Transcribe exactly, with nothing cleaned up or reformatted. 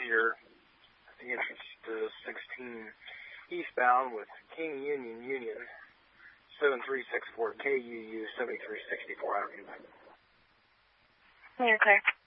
here at the entrance to sixteen eastbound with King Union Union, seven three six four K U U seventy-three sixty-four. Out of you. You're clear.